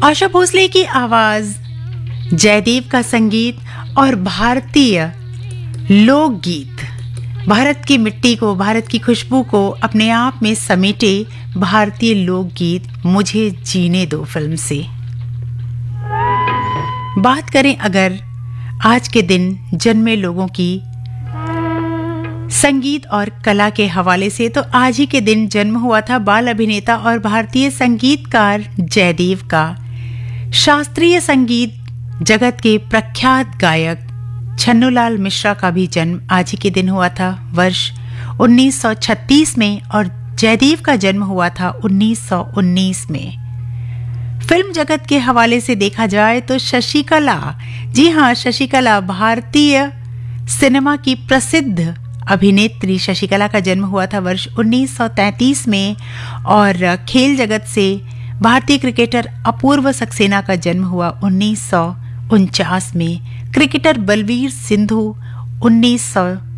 आशा भोसले की आवाज, जयदेव का संगीत और भारतीय लोकगीत भारत की मिट्टी को, भारत की खुशबू को अपने आप में समेटे भारतीय लोकगीत मुझे जीने दो फिल्म से। बात करें अगर आज के दिन जन्मे लोगों की संगीत और कला के हवाले से, तो आज ही के दिन जन्म हुआ था बाल अभिनेता और भारतीय संगीतकार जयदेव का। शास्त्रीय संगीत जगत के प्रख्यात गायक छन्नूलाल मिश्रा का भी जन्म आज ही के दिन हुआ था, वर्ष 1936 में, और जयदेव का जन्म हुआ था 1919 में। फिल्म जगत के हवाले से देखा जाए तो शशिकला, जी हाँ शशिकला, भारतीय सिनेमा की प्रसिद्ध अभिनेत्री शशिकला का जन्म हुआ था वर्ष 1933 में। और खेल जगत से भारतीय क्रिकेटर अपूर्व सक्सेना का जन्म हुआ 1949 में। क्रिकेटर बलवीर सिंधु 1900